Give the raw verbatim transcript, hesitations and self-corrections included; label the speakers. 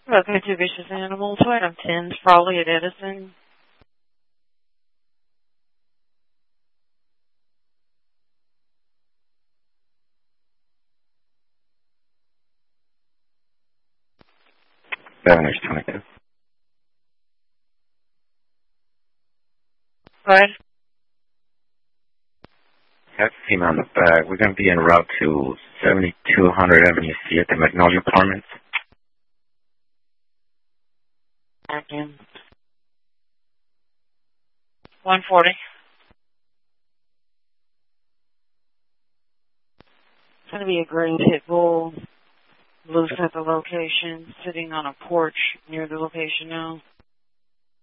Speaker 1: Welcome to Vicious Animals. Item ten, Frawley at Edison.
Speaker 2: Governor's twenty-two.
Speaker 1: Go ahead.
Speaker 2: Have a female on the back. We're going to be en route to seventy-two hundred Avenue C at the Magnolia Apartments.
Speaker 1: Again. one forty. It's going to be a gray pit bull, loose at the location, sitting on a porch near the location now.